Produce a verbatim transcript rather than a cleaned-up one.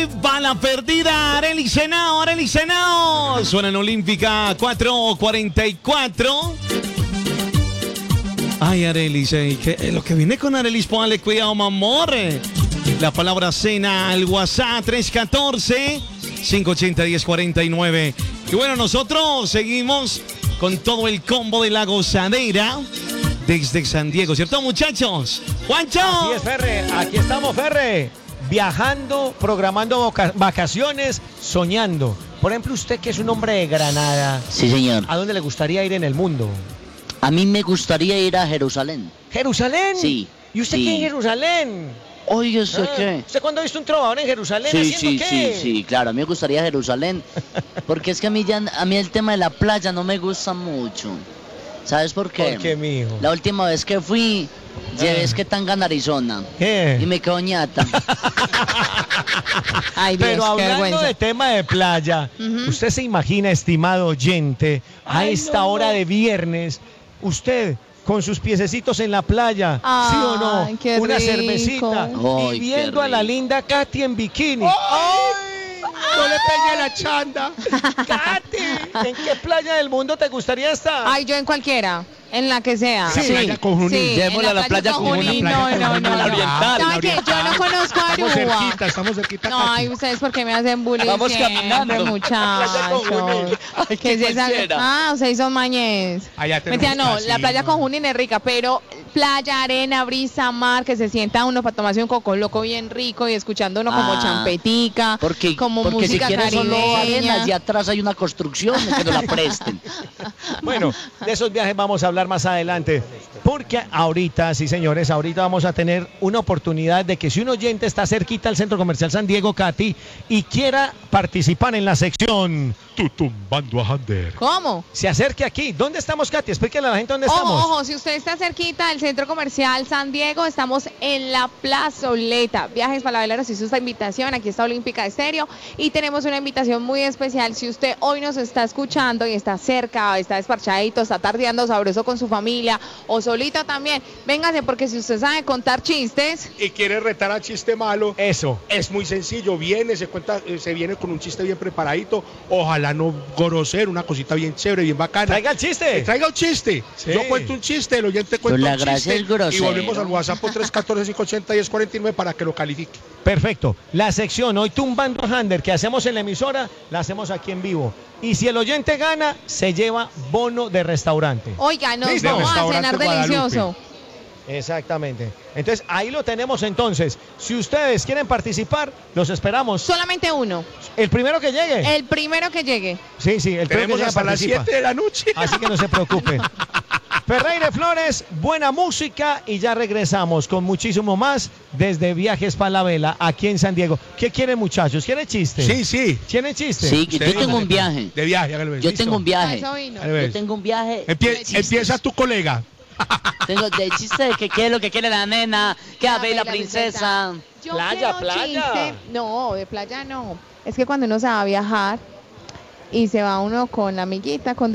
Bala perdida, Arely Senao, Arely Senao. Suena en Olímpica, cuatro cuarenta y cuatro. Ay, Arely, que lo que viene con Arely, póngale cuidado, mamor. La palabra cena al WhatsApp tres uno cuatro, cinco ocho cero, uno cero cuatro nueve. Y bueno, nosotros seguimos con todo el combo de la gozadera desde San Diego, ¿cierto, muchachos? ¡Juancho! Así es, Ferre. Aquí estamos, Ferre. Viajando, programando vacaciones, soñando. Por ejemplo, usted que es un hombre de Granada. Sí, señor. ¿A dónde le gustaría ir en el mundo? A mí me gustaría ir a Jerusalén. ¿Jerusalén? Sí. ¿Y usted sí. qué en Jerusalén? Oye, ¿usted Ah, qué? ¿Usted cuándo ha visto un trovador en Jerusalén Sí, haciendo sí, qué? sí, sí, claro, a mí me gustaría Jerusalén. Porque es que a mí, ya, a mí el tema de la playa no me gusta mucho. ¿Sabes por qué? ¿Por qué, mijo? La última vez que fui, llevé es que Tanga en Arizona. ¿Qué? Y me quedó ñata. Ay, Dios, Pero qué hablando vergüenza. de tema de playa, Ujú. ¿usted se imagina, estimado oyente, a Ay, esta no, hora no. de viernes, usted con sus piececitos en la playa, ¿sí o no? Ay, qué Una rico. cervecita Ay, y qué viendo a la rico. linda Katy en bikini. No le pegué la chanda. Katy, ¿en qué playa del mundo te gustaría estar? Ay, yo en cualquiera, en la que sea. La playa con Junín. Sí, Llevémosla en a la playa con Junín. Junín. No, no, no, La no. oriental, ¿Sabe la qué? Yo no conozco Estamos Aruba. cerquita, estamos cerquita. No, Katy. ay, ustedes por qué me hacen bullying Vamos siempre, caminando. muchachos. Ay, ¿Qué es qué esa? cualquiera. Ah, ustedes son mañez. Allá tenemos Mentira, no, la casino. playa con Junín es rica, pero playa, arena, brisa, mar, que se sienta uno para tomarse un coco loco bien rico y escuchando uno como Ah, champetica, Porque, como porque si música quieren solo arena, caribeña. allá atrás hay una construcción que nos la presten. Bueno, de esos viajes vamos a hablar más adelante. Porque ahorita, sí señores, ahorita vamos a tener una oportunidad de que si un oyente está cerquita al Centro Comercial San Diego, Katy, y quiera participar en la sección, Tú tumbando a Hander. ¿Cómo? se acerque aquí. ¿Dónde estamos, Katy? Explíquenle a la gente dónde estamos. Ojo, ojo, si usted está cerquita del Centro Comercial San Diego, estamos en la plazoleta. Viajes para la Velera, si hizo esta invitación, aquí está Olímpica Estéreo y tenemos una invitación muy especial. Si usted hoy nos está escuchando y está cerca, está desparchadito, está tardeando sabroso con su familia o solito también, véngase porque si usted sabe contar chistes, Y quiere retar a chiste malo. Eso. Es muy sencillo, viene, se cuenta, eh, se viene con un chiste bien preparadito, ojalá no grosero, una cosita bien chévere, bien bacana. Traiga el chiste. Eh, traiga un chiste. Sí. Yo cuento un chiste, el oyente cuenta la un gracia chiste es grosero. y volvemos al WhatsApp por tres uno cuatro, cinco ocho cero, uno cero cuatro nueve para que lo califique. Perfecto. La sección hoy tumbando a Hander que hacemos en la emisora, la hacemos aquí en vivo. Y si el oyente gana, se lleva bono de restaurante. oiga, nos Listo, vamos a restaurante cenar Guadalupe. delicioso. Exactamente. Entonces, ahí lo tenemos entonces. Si ustedes quieren participar, los esperamos. Solamente uno, El primero que llegue. el primero que llegue. Sí, sí, el primero que Tenemos llegue hasta las participa. siete de la noche. Así que no se preocupen. Ferreira Flores, buena música y ya regresamos con muchísimo más desde Viajes para la Vela aquí en San Diego. ¿Qué quieren, muchachos? ¿Quieren chiste? Sí, sí. ¿Quieren chiste? Sí, yo Usted tengo un dice, viaje. De viaje, hágale ver. Yo ¿Listo? tengo un viaje. Eso vino. Hágale ver. Yo tengo un viaje. Empie- de chistes. empieza tu colega. Tengo de chiste de que qué es lo que quiere la nena, que a ver la princesa. Yo Playa, quiero playa. chiste. No, de playa no. Es que cuando uno se va a viajar y se va uno con la amiguita, con